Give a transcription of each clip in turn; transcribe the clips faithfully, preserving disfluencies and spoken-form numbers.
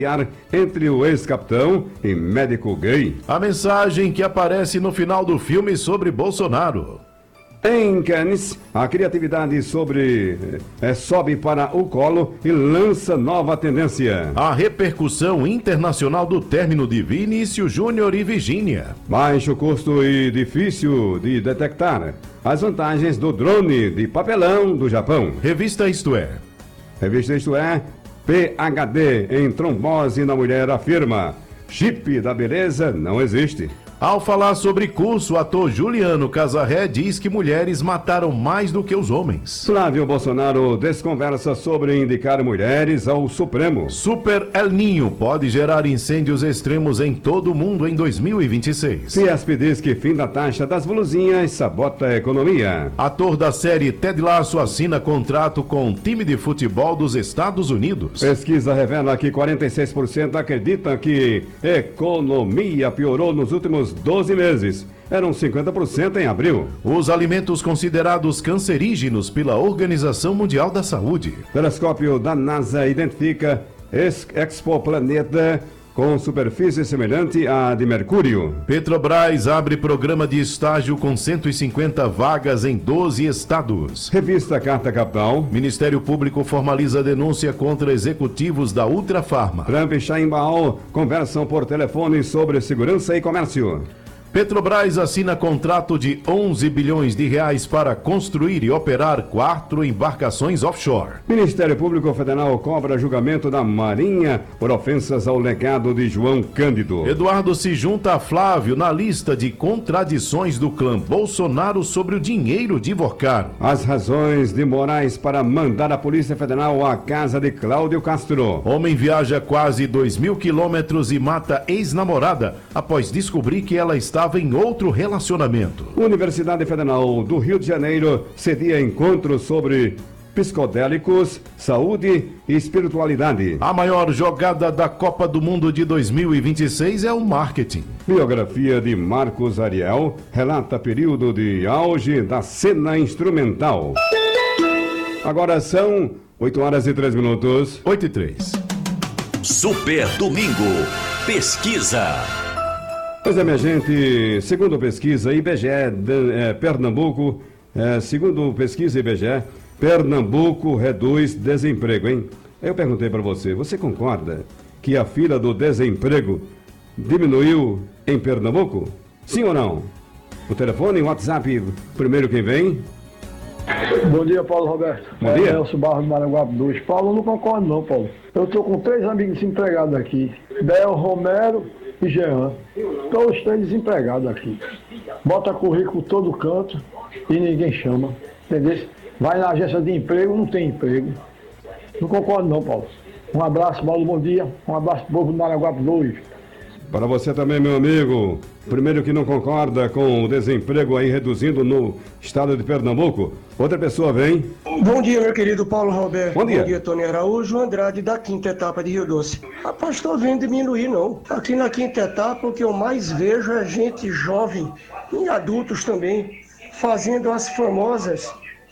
entre o ex-capitão e médico gay. A mensagem que aparece no final do filme sobre Bolsonaro. Em Cannes, a criatividade sobre é, sobe para o colo e lança nova tendência. A repercussão internacional do término de Vinícius Júnior e Virgínia. Baixo custo e difícil de detectar. As vantagens do drone de papelão do Japão. Revista Isto É. Revista Isto É, P H D em trombose na mulher afirma: chip da beleza não existe. Ao falar sobre curso, o ator Juliano Casarré diz que mulheres mataram mais do que os homens. Flávio Bolsonaro desconversa sobre indicar mulheres ao Supremo. Super El Ninho pode gerar incêndios extremos em todo o mundo em dois mil e vinte e seis. Fiesp diz que fim da taxa das blusinhas sabota a economia. Ator da série Ted Lasso assina contrato com um time de futebol dos Estados Unidos. Pesquisa revela que quarenta e seis por cento acreditam que economia piorou nos últimos doze meses. Eram cinquenta por cento em abril. Os alimentos considerados cancerígenos pela Organização Mundial da Saúde. Telescópio da NASA identifica exoplaneta com superfície semelhante à de Mercúrio. Petrobras abre programa de estágio com cento e cinquenta vagas em doze estados. Revista Carta Capital. Ministério Público formaliza denúncia contra executivos da Ultrafarma. Trump e Sheinbaum conversam por telefone sobre segurança e comércio. Petrobras assina contrato de onze bilhões de reais para construir e operar quatro embarcações offshore. Ministério Público Federal cobra julgamento da Marinha por ofensas ao legado de João Cândido. Eduardo se junta a Flávio na lista de contradições do clã Bolsonaro sobre o dinheiro de Vorcaro. As razões de Moraes para mandar a Polícia Federal à casa de Cláudio Castro. Homem viaja quase dois mil quilômetros e mata ex-namorada após descobrir que ela está em outro relacionamento. Universidade Federal do Rio de Janeiro cedia encontros sobre psicodélicos, saúde e espiritualidade. A maior jogada da Copa do Mundo de dois mil e vinte e seis é o marketing. Biografia de Marcos Ariel relata período de auge da cena instrumental. Agora são oito horas e três minutos. oito e três. Super Domingo. Pesquisa. Pois é, minha gente, segundo pesquisa I B G E, de, é, Pernambuco, é, segundo pesquisa I B G E, Pernambuco reduz desemprego, hein? Eu perguntei para você, você concorda que a fila do desemprego diminuiu em Pernambuco? Sim ou não? O telefone, o WhatsApp, primeiro quem vem? Bom dia, Paulo Roberto. Bom dia. É Nelson Barros de Maranguape dois. Paulo, eu não concordo não, Paulo. Eu estou com três amigos desempregados aqui. Del, Romero e Jean. Todos três desempregados aqui. Bota currículo todo canto e ninguém chama. Entendeu? Vai na agência de emprego, não tem emprego. Não concordo não, Paulo. Um abraço, Paulo, bom dia. Um abraço pro povo do Maranguape dois. Para você também, meu amigo. Primeiro que não concorda com o desemprego aí reduzindo no estado de Pernambuco. Outra pessoa vem. Bom dia, meu querido Paulo Roberto. Bom dia. Bom dia, Tony Araújo, Andrade, da quinta etapa de Rio Doce. Rapaz, estou vendo diminuir, não. Aqui na quinta etapa, o que eu mais vejo é gente jovem e adultos também fazendo as famosas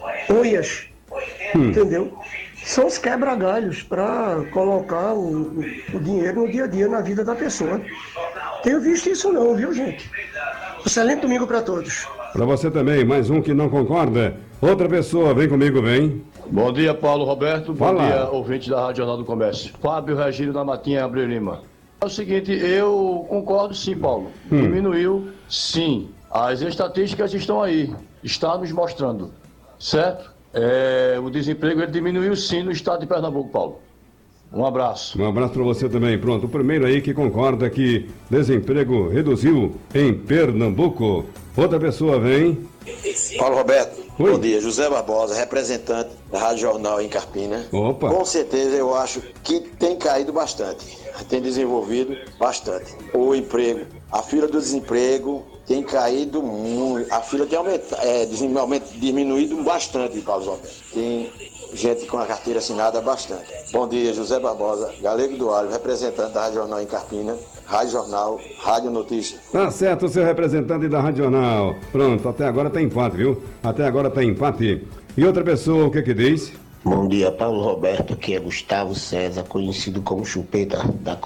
unhas, hum. entendeu? São os quebra-galhos para colocar o, o dinheiro no dia a dia na vida da pessoa. Tenho visto isso não, viu, gente? Excelente domingo para todos. Para você também, mais um que não concorda. Outra pessoa, vem comigo, vem. Bom dia, Paulo Roberto. Bom Fala. dia, ouvinte da Rádio Jornal do Comércio. Fábio Regílio da Matinha, Abreu Lima. É o seguinte, eu concordo sim, Paulo. Hum. Diminuiu, sim. As estatísticas estão aí, está nos mostrando, certo? É, o desemprego ele diminuiu sim no estado de Pernambuco, Paulo. Um abraço. Um abraço para você também. Pronto, o primeiro aí que concorda que desemprego reduziu em Pernambuco. Outra pessoa vem. Paulo Roberto, Oi. Bom dia. José Barbosa, representante da Rádio Jornal em Carpina. Opa. Com certeza eu acho que tem caído bastante, tem desenvolvido bastante. O emprego, a fila do desemprego tem caído muito, a fila tem aumentado, é, diminuído bastante, Paulo Roberto. Tem gente com a carteira assinada bastante. Bom dia, José Barbosa, Galego do Alho, representante da Rádio Jornal em Carpina, Rádio Jornal, Rádio Notícia. Tá certo, seu representante da Rádio Jornal. Pronto, até agora tá empate, viu? Até agora tá empate. E outra pessoa, o que que diz? Bom dia, Paulo Roberto, aqui é Gustavo César, conhecido como Chupeta da